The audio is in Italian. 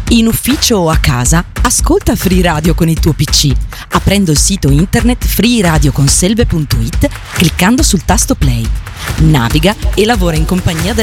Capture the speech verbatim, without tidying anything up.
In ufficio o a casa, ascolta Free Radio con il tuo P C, aprendo il sito internet free radio conselve punto it, cliccando sul tasto play. Naviga e lavora in compagnia del